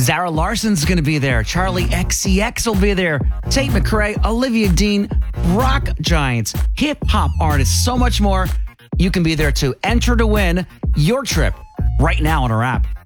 Zara Larson's going to be there. Charlie XCX will be there. Tate McRae, Olivia Dean, rock giants, hip hop artists, so much more. You can be there to enter to win your trip right now on our app.